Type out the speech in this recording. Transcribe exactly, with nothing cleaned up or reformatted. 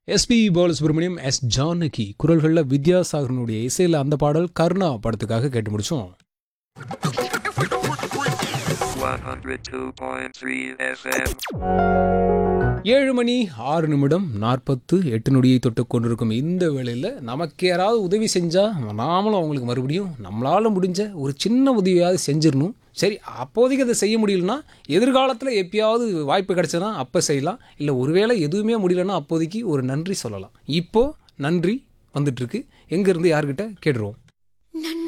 SP Balasubramaniam, S Janaki குரல்களில் வித்யாசாகரனுடைய இசையில் அந்த பாடல் கர்ணா படத்துக்காக கேட்டு முடிச்சோம். one oh two point three F M. ஏழு மணி ஆறு நிமிடம் நாற்பத்து எட்டு நொடியை தொட்டு கொண்டிருக்கும் இந்த வேளையில் நமக்கு யாராவது உதவி செஞ்சால் நாமளும் அவங்களுக்கு மறுபடியும் நம்மளால் முடிஞ்ச ஒரு சின்ன உதவியாவது செஞ்சிடணும். சரி, அப்போதைக்கு அதை செய்ய முடியலன்னா எதிர்காலத்தில் எப்பயாவது வாய்ப்பு கிடைச்சதுன்னா அப்போ செய்யலாம். இல்லை ஒருவேளை எதுவுமே முடியலன்னா அப்போதைக்கு ஒரு நன்றி சொல்லலாம். இப்போது நன்றி வந்துட்டுருக்கு. எங்கேருந்து யார்கிட்ட கேட்டுருவோம்.